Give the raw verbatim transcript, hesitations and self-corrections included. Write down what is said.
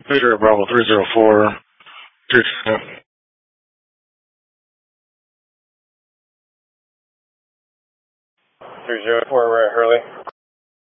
three zero Bravo three zero four. three zero four, we're at Hurley.